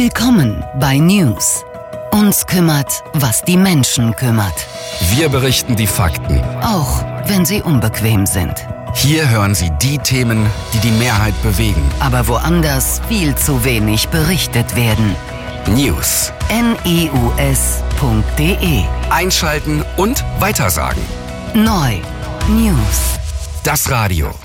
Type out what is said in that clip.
Willkommen bei News. Uns kümmert, was die Menschen kümmert. Wir berichten die Fakten, Auch wenn sie unbequem sind. Hier hören Sie die Themen, die die Mehrheit bewegen. Aber woanders viel zu wenig berichtet werden. News. news.de. Einschalten und weitersagen. Neu. News. Das Radio.